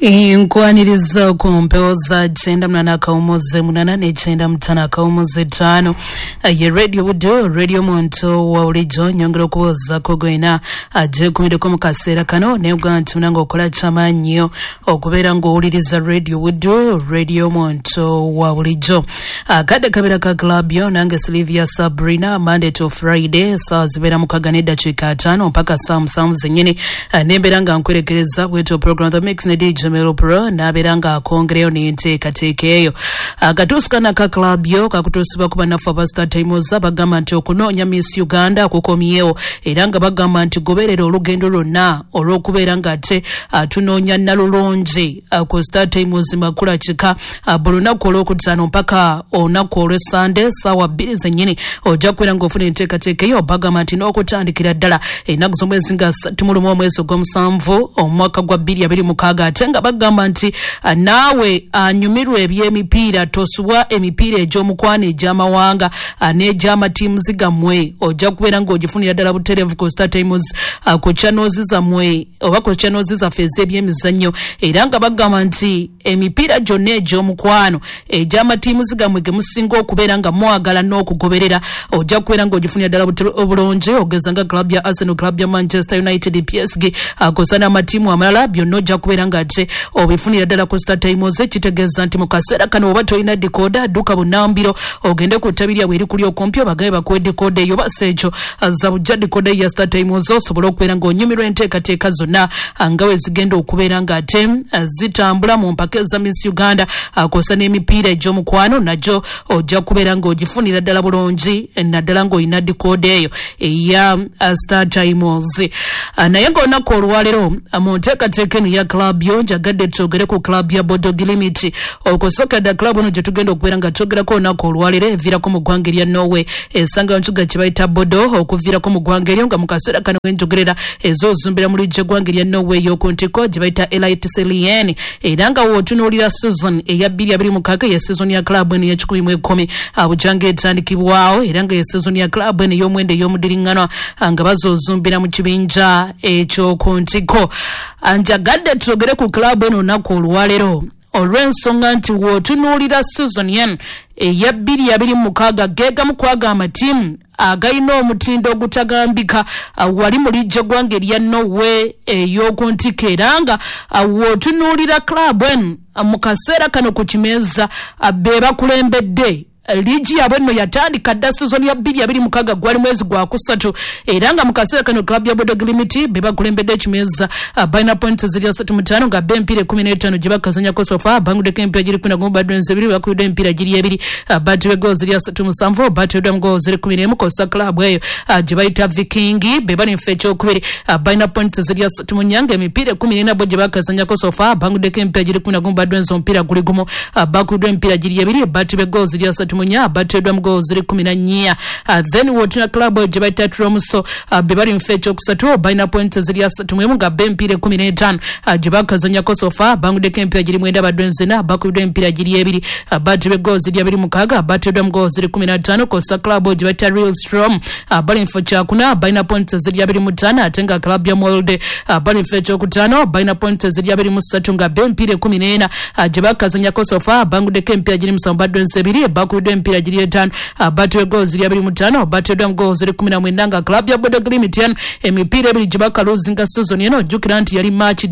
Nkwaniriza kumpeoza chenda mnana kaumoze munana ne chenda mtana kaumoze tano ye radio wudo radio monto wa ulijo nyongero kuoza kogoina aje kumide ko mukasera kano ne bwantu nango kola chamanyo okubera ngo uliriza radio wudo radio monto wa ulijo akade kabira ka club yo nange Sylvia Sabrina Monday to Friday saa zibera mukaganeda chika 5 mpaka saa zenyene nemberanga nkwerekereza weto program the mix ne DJ Mero Pro naberanga kongreo ni ntekatekeyo akatusikana ka club yo kakutusiba kuba nafa pasta times abagamba nti okunonya Miss Uganda kukomyewo eranga bagamba nti goberera olugendo lonna olw'okubeera nga ate tunonya nalulonje ku Star Times makula chika bulunaku olw'okutaano mpaka olunaku olw'Sunday sawa 2 zennyini ojja kubeera ng'ofuna enteekateekeyo bagamba nti n'okutandikira ddala ennaku z'omwezi nga 3 omwezi gw'omusanvu omwaka gwa 2026 ate nga bagamba nti naawe anyumirwe eby'emipiira tosubwa emipiira egy'omukwano egy'amawanga n'egy'amatiimu zigamwe ojja kubeera ng'ogifunira ddala butereevu ku Star Times ku channels zammwe oba ku channels zaffe ez'ebyemizannyo era nga bagamba nti emipiira gyonna egy'omukwano egy'amatiimu zigamwe ge musinga okubeera nga mwagala n'okugoberera ojja kubeera ng'ogifunira ddala obulungi ogeza nga club ya Arsenal, club ya Manchester United, PSG akosana amatiimu amalala byonna ojja kubeera nga ate obifunira ddala ku Star Times kitegeeza nti mu kaseera kano oba tolina decoder duka bunambiro ogende ku ttabi lyabwe eri kuli okumpi bagabe bakuwe decoder eyo basa ekyo za bujja decoder ya Star Times osobola okubeera ng'onyumirwa enteekateeka zonna nga we zigenda okubeera nga ate zitambula mu mpaka za Miss Uganda akosa n'emipiira egy'omukwano najjo ojja kubeera ng'ogifunira ddala bulungi naddala ng'olina decoder eyo eya Star Times naye ng'olunaku olwaleero mu nteekateeka eno ya club yo njagadde twogere ku club ya Bodogi Limit okusokedda club eno gye tugenda okubeera nga twogerako olunaku olwaleero eviirako mu ggwanga erya Norway esanga nkiga kye bayita Bodo okuviirako mu ggwanga eryo nga mu kaseera kano wenjogerera ez'ozumbira mu lijja eggwanga erya Norway y'okuntiko gye bayita Elite Selien era nga wootunuulira season eya 2026 ye season ya club eno y'ekikumi bujanga etandikibwawo era nga ye season ya club eno ey'omwenda ey'omudiringanwa nga bazoozumbira mu kibinja ekyokuntiko njagadde twogere ku club eno olunaku olwaleero olw'ensonga nti wootunuulira season yen eya 2026 geegamu kwaga amatiimu agayina omutindo ogutagambika wali mu lijja eggwanga erya Norway ey'okuntiko era nga wootunuulira club eno mu kaseera kano ku kimeeza be bakulembedde ligi yabwe nno yatandika dda season ya 2026 gwali mwezi gwa kusatu era nga mu kaseera kano club ya Bodogi Limit be bakulembedde ekimeeza balina points ziri 35 nga b'empiira 15 gye bakazanyako sofa bangudeko empiira giri 10 badwensi 2 bakulidde empiira giri 2 batiwe goal ziri 37 batiwe goal ziri 11 kosa club eyo gye bayita Viking be bali mfe ekyokubiri balina points ziri 38 nga emipiira 14 bo gye bakazanyako sofa bangudeko empiira giri 10 badwensi omupiira guli gumu bakulidde empiira giri 2 batiwe goal ziri 38 batedwa mgo ziri 14 then wotuna club gye bayita Tromso be bali mfe ekyokusatu balina points ziri 3 nga b'empiira 15 gye bakazanyako sofa bangudeko empiira giri 9 badwensi 4 bakulidde empiira giri 2 batiwe goal ziri 26 batedwa mgo ziri 15 kosa club gye bayita Real Strom bali mfe kyakuna balina points ziri 25 ate nga club ya Molde bali mfe ekyokutaano balina points ziri 23 nga b'empiira 14 gye bakazanyako sofa bangudeko empiira giri 7 badwensi 2 bakulidde empiira giri 5 batiwe goal ziri 25 batedwa goal ziri 19 nga club ya Bodogi Limit emipiira ebiri gye bakaluzinga season eno jjukira nti yali match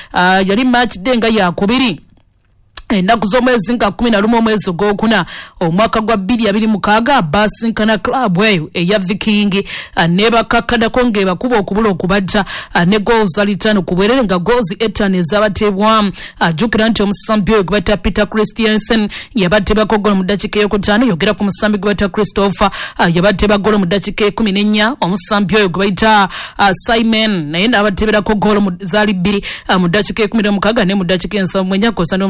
day nga yakubiri ennaku z'omwezi nga 11 omwezi gw'okuna omwaka gwa 2026 basinkana club eyo eya Viking ne bakakkanako ng'ebakuba okubula okubatta ne goals zali 5 ku bwerere nga goals 8 ezabateebwamu jjukira nti omusambi oyo gwe bayita Peter Christiansen yabateebako golo mu ddakiika ey'okutaano yogera ku musambi gwe bayita Christopher yabateeba golo mu ddakiika 14 omusambi oyo gwe bayita Simon naye n'abateeberako golo zaali 2 mu ddakiika 16 ne mu ddakiika 79 kosa n'omusambi oyo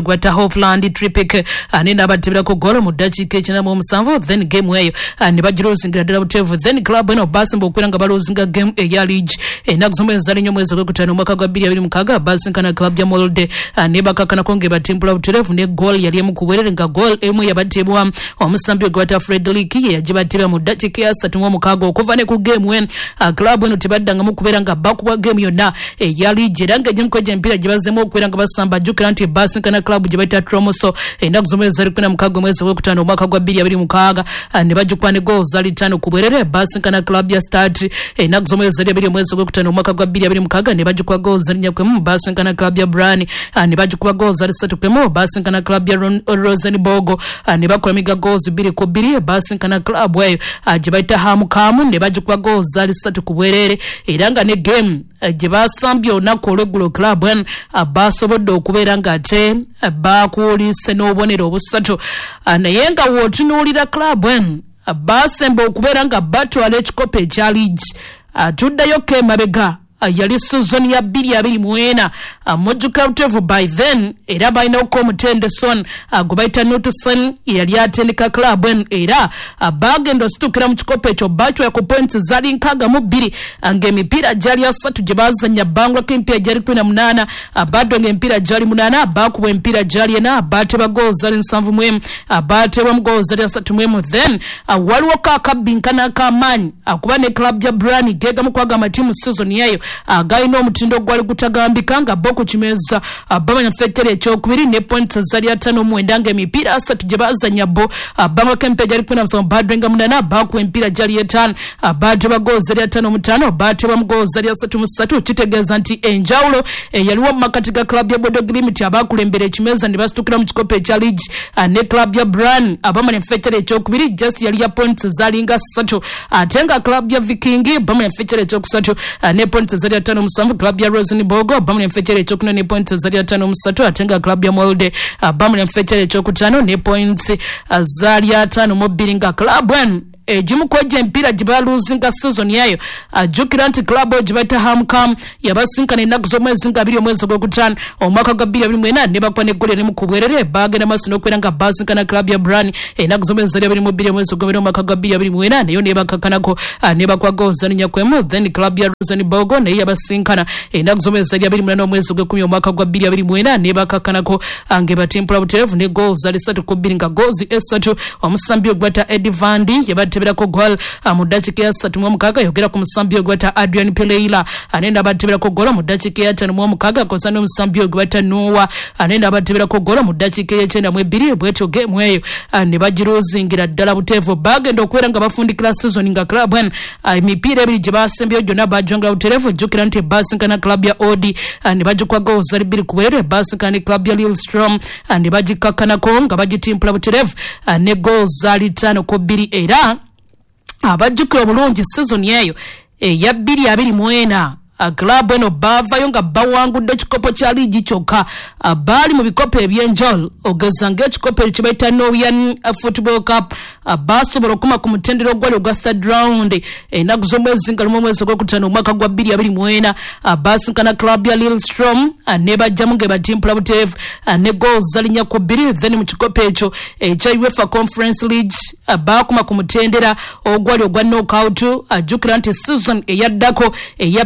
gwata Hofland Trippic anenda batibira ko goal mu dakika ekinamu omusanvu then game eyo ne bajirozingira ddala buteevu then club eno basimba okwiranga balozinga game eya league enakuzomeza linyo mwezi gw'ekutaano mwaka gwa 2026 basinkana club ya Molde ne bakakana konge batimpula buteevu ne goal yali emu kubwerere nga goal emu yabatibwa omusambi gwata Frederick yajibatibwa mu dakika ya 36 okuva ne ku game wen club eno tibadanga mu kuberanga bakuwa game yonna eya league era nga ejinko gy'empira gibazemu okwiranga basamba jukira nti basinkana club gyebayita Tromoso enakuzomeza likuna mukago mwezi gw'ekutaano mwaka gwa 2026 ne bajukwa ne goals ali 5 kubwerere basinkana club ya Start enakuzomeza lyabiri mwezi gw'ekutaano mwaka gwa 2026 ne bajukwa goals ali 4 basinkana club ya Brani ne bajukwa goals ali 3 basinkana club ya Rosenborg ne bakola miga goals 2-2 basinkana club eyo gyebayita Hamukamu ne bajukwa goals ali 3 kubwerere era nga ne game gye basambye olunaku olw'eggulo club en basobodde okubeera nga ate bakuulise n'obubonero obusatu naye nga wootunuulira club en basemba okubeera nga batwala ekikopo ekya league atuddayo kemabega yali season ya 2024 mujjuka buteevu by then era balina okumutende son gubaita Nutusen yali atendeka club en era bagendaositukira mu kikopo ekyo batwala ku points zali 62 ng'emipiira gyali 3 gye bazanya bangula k'emipiira gyali 18 baddo ng'emipiira gyali 8 bakuba emipiira gyali 4 bateba goals zali 7 bateba mu goals zali 3 then waliwo kakabinkana ak'amaanyi akuba ne club ya Brani gega mu kwaga amatimu season yayo agayina omutindo gwali gutagambika nga bo ku kimeza bamanya fekere ekyokubiri ne points zali 5 ng'emipiira 3 gye bazanya bo bangula k'emipiira gyali 17 baddenga 8 bakuba emipiira gyali 5 bateba goals zali 5 bateba mu goals zali 3 kitegeeza nti enjawulo yaliwo mu makati ga club ya Bodo Glimt abakulembera ekimeza ne basitukira mu kikopo ekya league ne club ya Brani abamanya fekere ekyokubiri just yali ya points zali nga 3 ate nga club ya Viking bamanya fekere ekyokusatu ne points zali 5 club ya Rosenborg bamanya fekere ekyokuna ne points zali 5 ate nga club ya Molde bamanya fekere ekyokutaano ne points zali 5 nga club en ejimu koja empira jibaluzinga season yayo jukira nti club jibaita Hamcam yabasinkana ennaku z'omwezi nga 2 omwezi gw'ekutaano omwaka gwa 2024 ne bakwa ne goal emu kubwerere bagenda maaso n'okubeera nga basinkana club ya Brani ennaku z'omwezi zali 22 omwezi gw'omwezi omwaka gwa 2024 nayo ne bakakanako ne bakwa goals zali 4 then club ya Rosenborg naye yabasinkana ennaku z'omwezi zali 28 omwezi gw'ekumi omwaka gwa 2024 ne bakakanako ng'ebatimpula buteevu ne goals zali 3 nga goals 3 omusambi ogwata Eddie Vandi yabatebirako goal mu dakika ya 36 yogera ku musambi ogwata Adrian Pereira anenda batebirako goal mu dakika ya 56 kosana omusambi ogwata Noah anenda batebirako goal mu dakika ya 92 bwetyo game eyo ne bajirozingira ddala buteevu bagenda okwera nga bafundikira season nga club en emipiira ebiri gye basembyeyo gyonna bajonga buteevu jukira nti basinkana club ya Odi ne bajukwa goals zali 2 kubwerere basinkana club ya Lillestrøm ne bagikakanako nga bagitimpula buteevu ne goals zali 5-2 era abajjukira obulungi season yayo eya 2024 club eno bavayo nga bawangudde ekikopo kya liigi kyokka baali mu bikopo ebyenjawulo ogeza ng'ekikopo ekyo kibayita Norwegian Football Cup basobola okuma ku mutendero gwali ogwa 3rd round ennaku z'omwezi nga lumu omwezi gw'ekutaano omwaka gwa 2024 basinkana club ya Lillestrøm ne bajjamu ng'ebatimpula buteevu ne goals zali 4 then mu kikopo ekyo ekya UEFA Conference League bakuma ku mutendera ogwali ogwa knockout ajjukira nti season eyaddako eya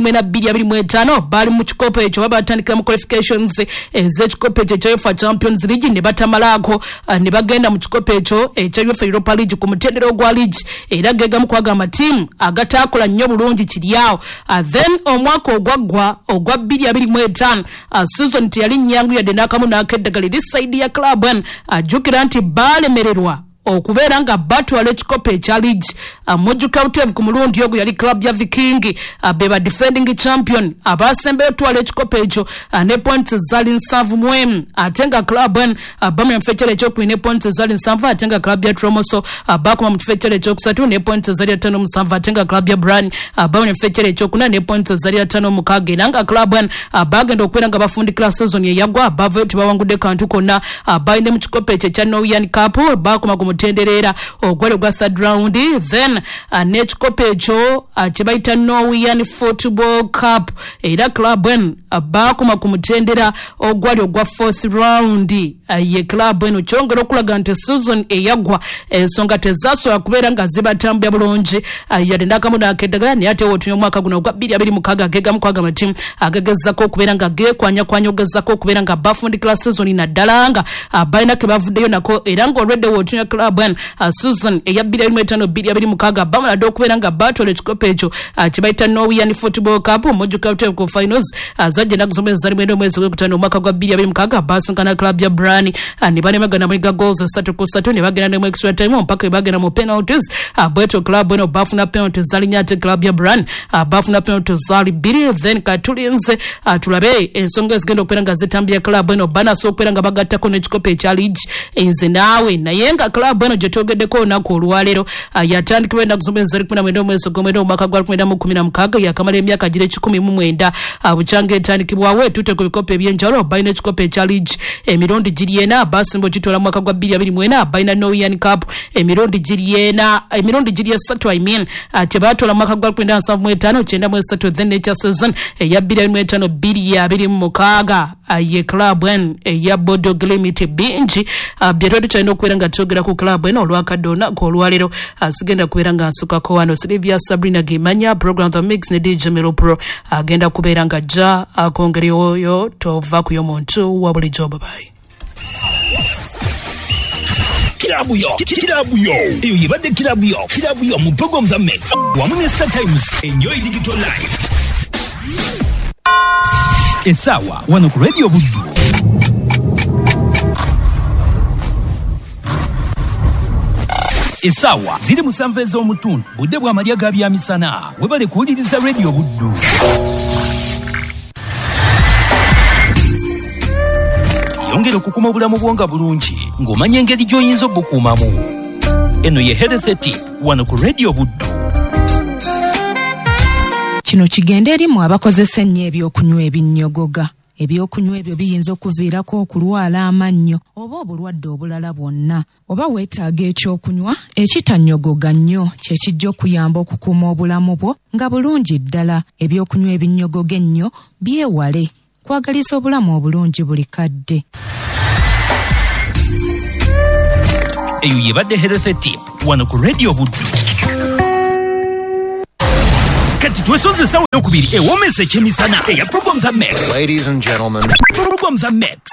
2024 bali mu kikopo ekyo babatandikira mu qualifications ez'ekikopo ekyo ekya UEFA Champions League ne batamalaako ne bagenda mu kikopo ekyo ekya UEFA Europa League ku mutendera ogwa league era gegamu kwaga amatiimu agataakola nnyo bulungi kiryawo then omwaka ogwaggwa ogwa 2025 season teyali nnyangu yadde n'akamu n'akeddagala eri side ya club en ajjukira nti baalemererwa okubeera nga batwala ekikopo ekya league mujjuka buteevu ku mulundi ogwo yali club ya Viking beba defending champion abasembeyo twala ekikopo ekyo ne points zali 7 ate nga club en bamanya mu fekere ekyokubiri ne points zali 7 ate nga club ya Tromoso bakuma mu fekere ekyokusatu ne points zali 5 ate nga club ya Brani bamanya mu fekere ekyokuna ne points zali 5 era nga club en bagenda okubeera nga bafundikira season eyagwa bavayo tebawangudde kantu konna balina mu kikopo ekyo ekya Norwegian Cup bakuma ku mutenderera ogwalo gwa third round. Then n'ekikopo ekyo kyebayita Norwegian Football Cup era club eno baakoma ku mutendera ogwali ogwa fourth round. Ye club eno kyongera okulaga nti season eyagwa ensonga tezasobola kubeera nga zibatambula bulungi yadde n'akamu n'akeddaga naye ate wotunya omwaka guno ogwa 2026 agegamu kwaga amatimu agagezako okubeera nga geekwanya ogezako okubeera nga bafundikira season naddala nga balina ke bavuddeyo nako era nga olwedde wotunya club eno season eya 2025-2026 bamala dde okubeera nga batoola ekikopo ekyo kyebayita Norwegian Football Cup omujjuka ku finals zajja ennaku zombi ezali mwezi gw'ekutaano omwaka gwa 2026 basinkana club ya Brani ne balemagana muri goals 3-3 ne bagenda mu extra time mpaka we bagenda mu penalties bweto club eno bafuna penalties zalinya ate club ya Brani bafuna penalties zali 2. Then katulinze tulabe ensonga ezigenda okubeera nga zitambya club eno banaso okubeera nga bagattako n'ekikopo ekya league enze naawe naye nga club eno gye twogeddeko olunaku olwaleero yatandikibwa ennaku zombi ezali 19 mwezi gw'omwenda omwaka gwa 2016 yakamala emyaka gira 19 bukyanga etandikibwawo etute ku bikopo ebyenjawulo balina ekikopo ekya league emirundi giri 4 basimba kitoola mu mwaka gwa 2024 balina Norwegian Cup emirundi giri 3 tebatoola mu mwaka gwa 2075 93 then ekya season eya 2025-2026 ye club en eya Bodo Glimt bingi byetwali tulina okubeera nga twogera ku club eno olwakadde olunaku olwaleero sigenda kubeera nga nsukako wano Sylvia Sabrina Gimanya program the mix ne DJ Melo Pro agenda kubeera nga jja akongeri oyo tova kuyo muntu wa bulijjo babayi Kilabu yo eyo yibadde kilabu yo mu program the mix wamu ne Star Times enjoy digital life esawa wano ku radio Buddu esawa ziri musanvu ez'omutundu budde bwa malya ga byamisana webale kuwuliriza radio Buddu. Yongera okukuma obulamu bwonga bulungi ng'omanya engeri gy'oyinza obukuumamu. Eno ye Health Tip wano ku radio Buddu. Kino kigenda erimu abakozesa ennyo ebyokunywa ebinnyogoga. Ebyokunywa ebyo biyinza okuviirako okulwala amannyo oba obulwadde obulala bwonna. Oba weetaaga ekyokunywa ekitannyogoga nnyo kye kijja okuyamba okukuuma obulamu bwo nga bulungi ddala. Ebyokunywa ebinnyogoga ennyo byewale. Kwagaliza obulamu obulungi buli kadde. Eyo yebadde Health Tip wano ku radio Buddu. Kati twesozesa weyokubiri ewomesa ekyemisana eya program the mix. Ladies and gentlemen, program the mix.